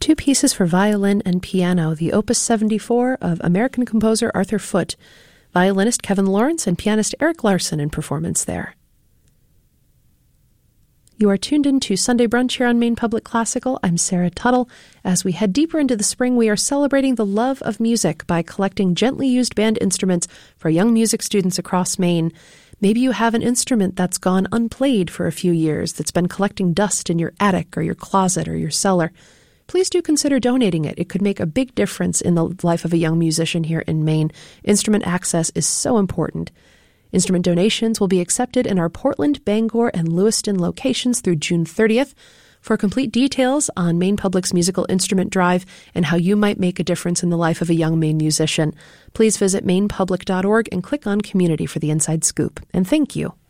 Two pieces for violin and piano, the Opus 74 of American composer Arthur Foote, violinist Kevin Lawrence and pianist Eric Larson in performance there. You are tuned into Sunday Brunch here on Maine Public Classical. I'm Sarah Tuttle. As we head deeper into the spring, we are celebrating the love of music by collecting gently used band instruments for young music students across Maine. Maybe you have an instrument that's gone unplayed for a few years, that's been collecting dust in your attic or your closet or your cellar. Please do consider donating it. It could make a big difference in the life of a young musician here in Maine. Instrument access is so important. Instrument donations will be accepted in our Portland, Bangor, and Lewiston locations through June 30th. For complete details on Maine Public's musical instrument drive and how you might make a difference in the life of a young Maine musician, please visit mainepublic.org and click on Community for the inside scoop. And thank you.